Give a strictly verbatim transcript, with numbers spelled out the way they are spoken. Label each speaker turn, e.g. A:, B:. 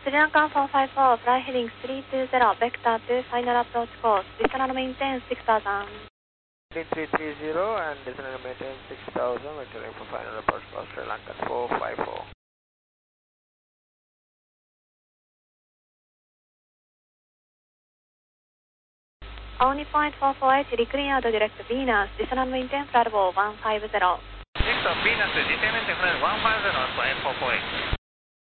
A: Sri Lanka four five four, fly heading three two zero, vector to final approach course, descend and maintain six thousand.
B: three three zero and descend and maintain six thousand, returning for final approach course, Sri Lanka four five four.
A: Only point four four eight, declared direct Venus, descend and maintain flight level one five zero.
C: Next on Venus, descend and maintain flight one five zero, four four eight.